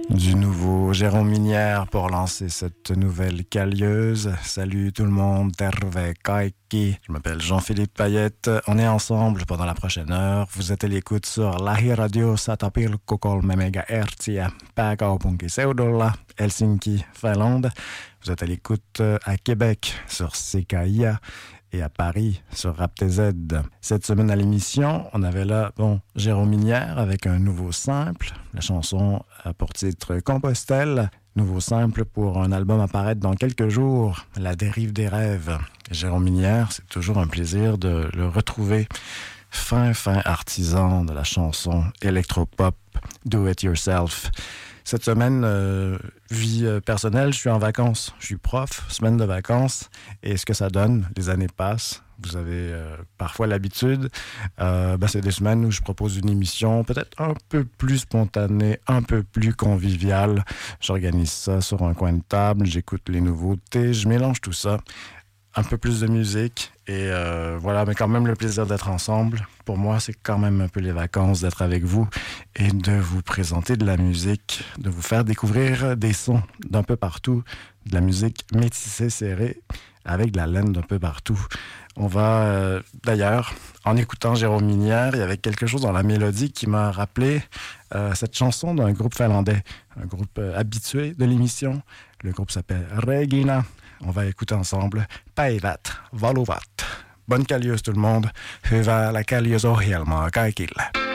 Du nouveau Jérôme Minière pour lancer cette nouvelle calieuse. Salut tout le monde, terve kaikki. Je m'appelle Jean-Philippe Payette. On est ensemble pendant la prochaine heure. Vous êtes à l'écoute sur Lahiradio 101,3 MHz pääkaupunkiseudulla, Helsinki, Finlande. Vous êtes à l'écoute à Québec sur CKIA et à Paris sur RapTZ. Cette semaine à l'émission, on avait là, Jérôme Minière avec un nouveau simple. La chanson a pour titre Compostelle. Nouveau simple pour un album à paraître dans quelques jours, La dérive des rêves. Jérôme Minière, c'est toujours un plaisir de le retrouver. Fin artisan de la chanson électropop Do It Yourself. Cette semaine, vie personnelle, je suis en vacances. Je suis prof, semaine de vacances. Et ce que ça donne, les années passent. Vous avez parfois l'habitude. C'est des semaines où je propose une émission peut-être un peu plus spontanée, un peu plus conviviale. J'organise ça sur un coin de table, j'écoute les nouveautés, je mélange tout ça. Un peu plus de musique et voilà, mais quand même le plaisir d'être ensemble. Pour moi, c'est quand même un peu les vacances d'être avec vous et de vous présenter de la musique, de vous faire découvrir des sons d'un peu partout, de la musique métissée, serrée, avec de la laine d'un peu partout. On va, d'ailleurs, en écoutant Jérôme Minière, il y avait quelque chose dans la mélodie qui m'a rappelé cette chanson d'un groupe finlandais, un groupe habitué de l'émission. Le groupe s'appelle Regina. On va écouter ensemble Päivät valuvat. Bonne calieuse tout le monde. Hyvää la calieuse ohjelmaa kaikille.